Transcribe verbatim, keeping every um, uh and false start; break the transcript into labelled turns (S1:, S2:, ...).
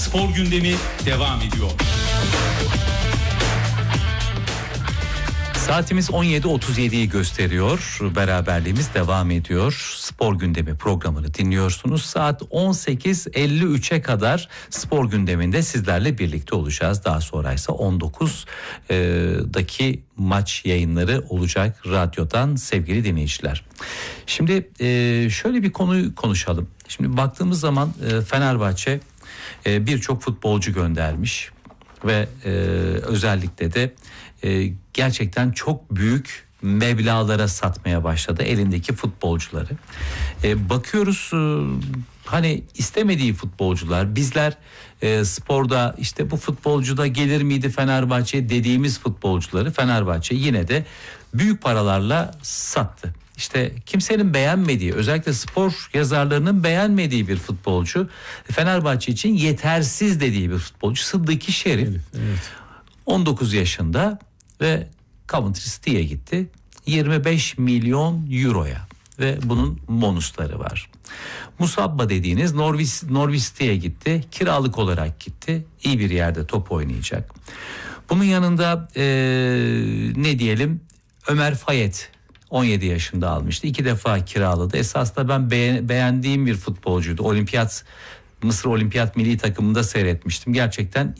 S1: Spor gündemi devam ediyor.
S2: Saatimiz on yedi otuz yediyi gösteriyor. Beraberliğimiz devam ediyor. Spor gündemi programını dinliyorsunuz. Saat on sekiz elli üçe kadar spor gündeminde sizlerle birlikte olacağız. Daha sonra ise on dokuzdaki maç yayınları olacak radyodan sevgili dinleyiciler. Şimdi şöyle bir konuyu konuşalım. Şimdi baktığımız zaman Fenerbahçe birçok futbolcu göndermiş ve özellikle de gerçekten çok büyük meblağlara satmaya başladı elindeki futbolcuları. E, bakıyoruz e, hani istemediği futbolcular, bizler e, sporda işte bu futbolcu da gelir miydi Fenerbahçe dediğimiz futbolcuları Fenerbahçe yine de büyük paralarla sattı. İşte kimsenin beğenmediği, özellikle spor yazarlarının beğenmediği bir futbolcu, Fenerbahçe için yetersiz dediği bir futbolcu Sıddık Şerif. Evet, evet. on dokuz yaşında ve Coventry City'ye gitti. yirmi beş milyon euroya ve bunun bonusları var. Musabba dediğiniz Norwich, Norwich City'ye gitti. Kiralık olarak gitti. İyi bir yerde top oynayacak. Bunun yanında ee, ne diyelim, Ömer Fayet on yedi yaşında almıştı. İki defa kiraladı. Esasında ben beğen, beğendiğim bir futbolcuydu. Olimpiyat Mısır Olimpiyat Milli Takımında seyretmiştim. Gerçekten